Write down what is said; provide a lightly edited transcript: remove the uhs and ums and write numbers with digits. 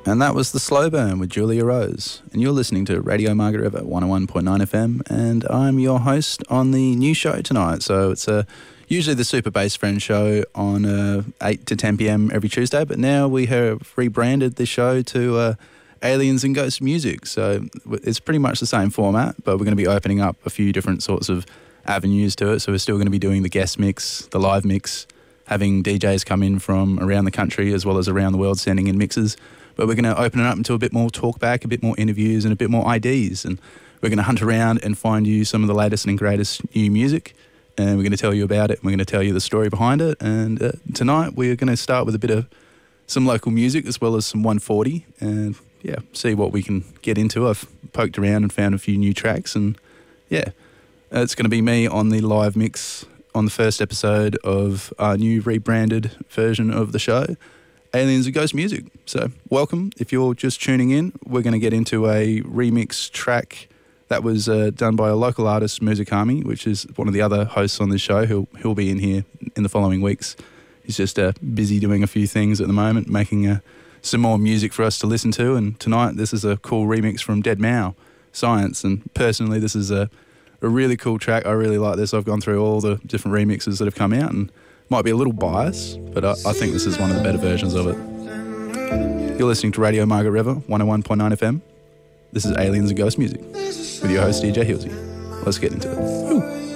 And that was The Slow Burn with Julia Rose. And you're listening to Radio Margaret River 101.9 FM. And I'm your host on the new show tonight. So it's usually the Super Bass Friends show on 8 to 10 p.m. every Tuesday. But now we have rebranded the show to Aliens and Ghost Music. So it's pretty much the same format, but we're going to be opening up a few different sorts of avenues to it. So we're still going to be doing the guest mix, the live mix, having DJs come in from around the country as well as around the world sending in mixes. But we're going to open it up into a bit more talk back, a bit more interviews and a bit more IDs. And we're going to hunt around and find you some of the latest and greatest new music. And we're going to tell you about it. And we're going to tell you the story behind it. And tonight we're going to start with a bit of some local music as well as some 140. And yeah, see what we can get into. I've poked around and found a few new tracks. And yeah, it's going to be me on the live mix on the first episode of our new rebranded version of the show, Aliens and Ghost Music. So welcome. If you're just tuning in, we're going to get into a remix track that was done by a local artist, Musicami, which is one of the other hosts on this show. He'll be in here in the following weeks. He's just busy doing a few things at the moment, making some more music for us to listen to. And tonight, this is a cool remix from Dead Mau, Science. And personally, this is a really cool track. I really like this. I've gone through all the different remixes that have come out and might be a little biased, but I think this is one of the better versions of it. You're listening to Radio Margaret River, 101.9 FM. This is Aliens and Ghost Music with your host, DJ Hilsey. Let's get into it. Ooh.